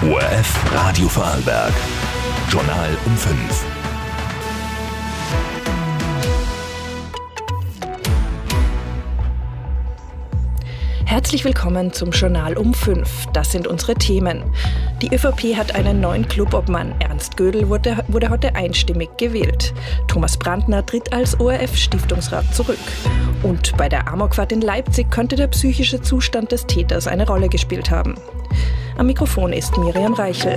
ORF Radio Vorarlberg. Journal um 5. Herzlich willkommen zum Journal um 5. Das sind unsere Themen. Die ÖVP hat einen neuen Clubobmann. Ernst Gödel wurde heute einstimmig gewählt. Thomas Brandner tritt als ORF-Stiftungsrat zurück. Und bei der Amokfahrt in Leipzig könnte der psychische Zustand des Täters eine Rolle gespielt haben. Am Mikrofon ist Miriam Reichel.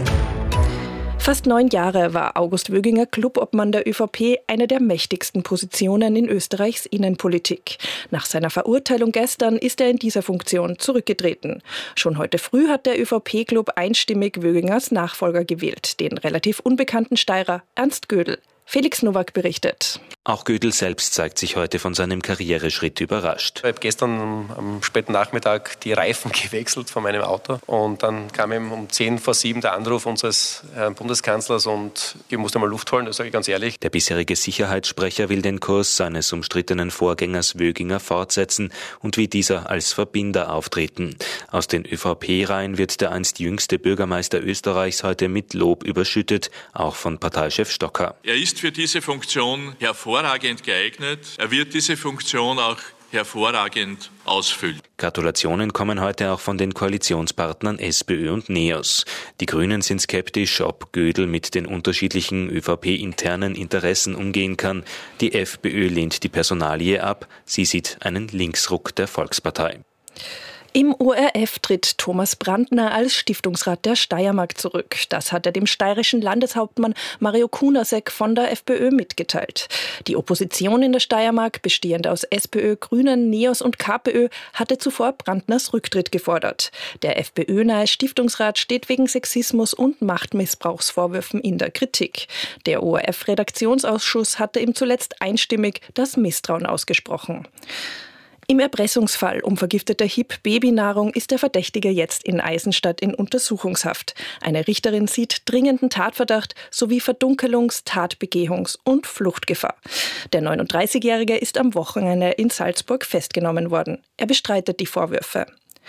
Fast 9 Jahre war August Wöginger Clubobmann der ÖVP, eine der mächtigsten Positionen in Österreichs Innenpolitik. Nach seiner Verurteilung gestern ist er in dieser Funktion zurückgetreten. Schon heute früh hat der ÖVP-Club einstimmig Wögingers Nachfolger gewählt, den relativ unbekannten Steirer Ernst Gödel. Felix Nowak berichtet. Auch Gödel selbst zeigt sich heute von seinem Karriereschritt überrascht. Ich habe gestern am späten Nachmittag die Reifen gewechselt von meinem Auto und dann kam ihm um 6:10 der Anruf unseres Bundeskanzlers und ich musste mal Luft holen, das sage ich ganz ehrlich. Der bisherige Sicherheitssprecher will den Kurs seines umstrittenen Vorgängers Wöginger fortsetzen und wie dieser als Verbinder auftreten. Aus den ÖVP-Reihen wird der einst jüngste Bürgermeister Österreichs heute mit Lob überschüttet, auch von Parteichef Stocker. Er ist für diese Funktion hervorragend geeignet. Er wird diese Funktion auch hervorragend ausfüllen. Gratulationen kommen heute auch von den Koalitionspartnern SPÖ und NEOS. Die Grünen sind skeptisch, ob Gödel mit den unterschiedlichen ÖVP-internen Interessen umgehen kann. Die FPÖ lehnt die Personalie ab. Sie sieht einen Linksruck der Volkspartei. Im ORF tritt Thomas Brandner als Stiftungsrat der Steiermark zurück. Das hat er dem steirischen Landeshauptmann Mario Kunasek von der FPÖ mitgeteilt. Die Opposition in der Steiermark, bestehend aus SPÖ, Grünen, NEOS und KPÖ, hatte zuvor Brandners Rücktritt gefordert. Der FPÖ-nahe Stiftungsrat steht wegen Sexismus und Machtmissbrauchsvorwürfen in der Kritik. Der ORF-Redaktionsausschuss hatte ihm zuletzt einstimmig das Misstrauen ausgesprochen. Im Erpressungsfall um vergiftete HIP-Babynahrung ist der Verdächtige jetzt in Eisenstadt in Untersuchungshaft. Eine Richterin sieht dringenden Tatverdacht sowie Verdunkelungs-, Tatbegehungs- und Fluchtgefahr. Der 39-Jährige ist am Wochenende in Salzburg festgenommen worden. Er bestreitet die Vorwürfe.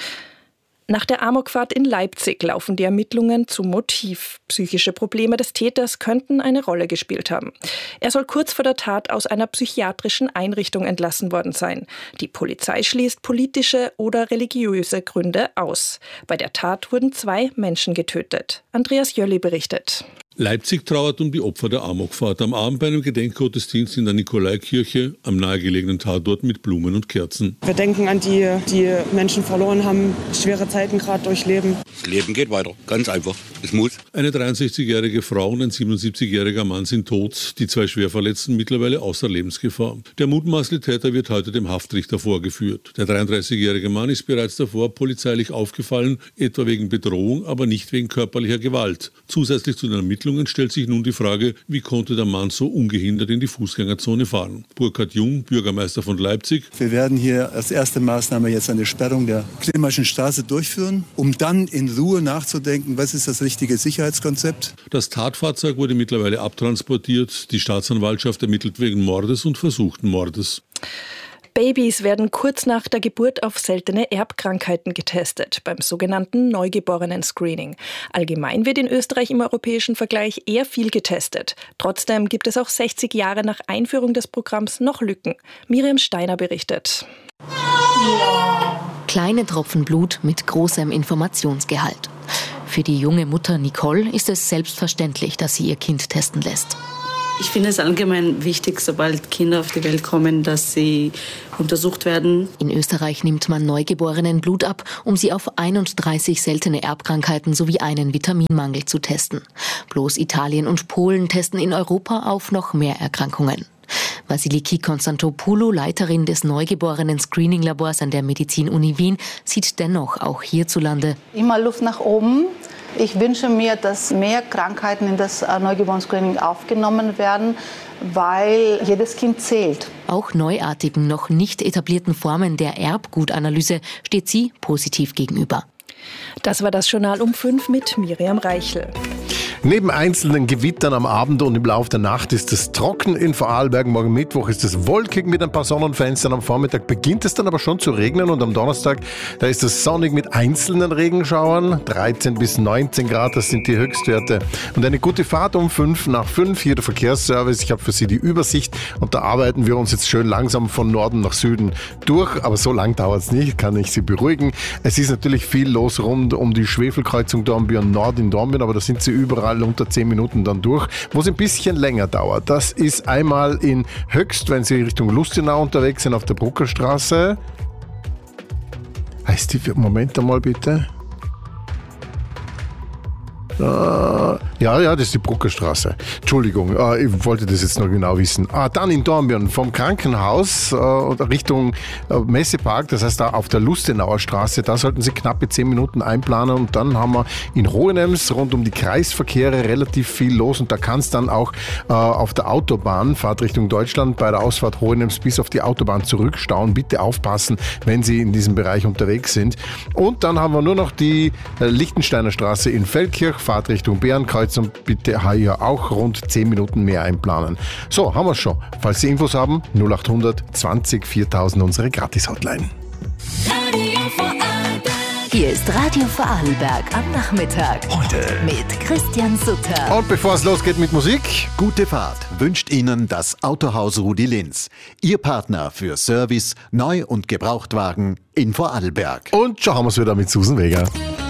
Nach der Amokfahrt in Leipzig laufen die Ermittlungen zum Motiv. Psychische Probleme des Täters könnten eine Rolle gespielt haben. Er soll kurz vor der Tat aus einer psychiatrischen Einrichtung entlassen worden sein. Die Polizei schließt politische oder religiöse Gründe aus. Bei der Tat wurden 2 Menschen getötet. Andreas Jölli berichtet. Leipzig trauert um die Opfer der Amokfahrt. Am Abend bei einem Gedenkgottesdienst in der Nikolaikirche am nahegelegenen Tatort mit Blumen und Kerzen. Wir denken an die Menschen verloren haben, schwere Zeiten gerade durchleben. Das Leben geht weiter, ganz einfach. Es muss. Eine 63-jährige Frau und ein 77-jähriger Mann sind tot, die 2 Schwerverletzten mittlerweile außer Lebensgefahr. Der mutmaßliche Täter wird heute dem Haftrichter vorgeführt. Der 33-jährige Mann ist bereits davor polizeilich aufgefallen, etwa wegen Bedrohung, aber nicht wegen körperlicher Gewalt. Zusätzlich zu den Ermittlungen stellt sich nun die Frage, wie konnte der Mann so ungehindert in die Fußgängerzone fahren? Burkhard Jung, Bürgermeister von Leipzig. Wir werden hier als erste Maßnahme jetzt eine Sperrung der Klimaschen Straße durchführen, um dann in Ruhe nachzudenken, was ist das richtige Sicherheitskonzept. Das Tatfahrzeug wurde mittlerweile abtransportiert. Die Staatsanwaltschaft ermittelt wegen Mordes und versuchten Mordes. Babys werden kurz nach der Geburt auf seltene Erbkrankheiten getestet, beim sogenannten Neugeborenen-Screening. Allgemein wird in Österreich im europäischen Vergleich eher viel getestet. Trotzdem gibt es auch 60 Jahre nach Einführung des Programms noch Lücken. Miriam Steiner berichtet. Kleine Tropfen Blut mit großem Informationsgehalt. Für die junge Mutter Nicole ist es selbstverständlich, dass sie ihr Kind testen lässt. Ich finde es allgemein wichtig, sobald Kinder auf die Welt kommen, dass sie untersucht werden. In Österreich nimmt man Neugeborenen Blut ab, um sie auf 31 seltene Erbkrankheiten sowie einen Vitaminmangel zu testen. Bloß Italien und Polen testen in Europa auf noch mehr Erkrankungen. Vasiliki Konstantopoulou, Leiterin des Neugeborenen-Screening-Labors an der Medizin-Uni Wien, sieht dennoch auch hierzulande immer Luft nach oben. Ich wünsche mir, dass mehr Krankheiten in das Neugeborenen-Screening aufgenommen werden, weil jedes Kind zählt. Auch neuartigen, noch nicht etablierten Formen der Erbgutanalyse steht sie positiv gegenüber. Das war das Journal um 5 mit Miriam Reichel. Neben einzelnen Gewittern am Abend und im Laufe der Nacht ist es trocken in Vorarlberg. Morgen Mittwoch ist es wolkig mit ein paar Sonnenfenstern. Am Vormittag beginnt es dann aber schon zu regnen und am Donnerstag, da ist es sonnig mit einzelnen Regenschauern. 13 bis 19 Grad, das sind die Höchstwerte. Und eine gute Fahrt um 5:05. Hier der Verkehrsservice. Ich habe für Sie die Übersicht und da arbeiten wir uns jetzt schön langsam von Norden nach Süden durch. Aber so lang dauert es nicht, kann ich Sie beruhigen. Es ist natürlich viel los rund um die Schwefelkreuzung Dornbirn Nord in Dornbirn, aber da sind Sie überall unter 10 Minuten dann durch. Wo es ein bisschen länger dauert, das ist einmal in Höchst, wenn Sie Richtung Lustenau unterwegs sind, auf der Bruckerstraße. Heißt die, Moment einmal bitte. Ja, das ist die Bruckerstraße. Entschuldigung, ich wollte das jetzt noch genau wissen. Dann in Dornbirn vom Krankenhaus Richtung Messepark, das heißt da auf der Lustenauer Straße, da sollten Sie knappe 10 Minuten einplanen und dann haben wir in Hohenems rund um die Kreisverkehre relativ viel los und da kann es dann auch auf der Autobahn, Fahrt Richtung Deutschland, bei der Ausfahrt Hohenems bis auf die Autobahn zurückstauen. Bitte aufpassen, wenn Sie in diesem Bereich unterwegs sind. Und dann haben wir nur noch die Lichtensteiner Straße in Feldkirch, Fahrt Richtung Bärenkreuz und bitte hier auch rund 10 Minuten mehr einplanen. So, haben wir es schon. Falls Sie Infos haben, 0800 20 4000 unsere Gratis-Hotline. Hier ist Radio Vorarlberg am Nachmittag. Heute mit Christian Sutter. Und bevor es losgeht mit Musik, gute Fahrt wünscht Ihnen das Autohaus Rudi Linz. Ihr Partner für Service, Neu- und Gebrauchtwagen in Vorarlberg. Und schon haben wir es wieder mit Susan Weger.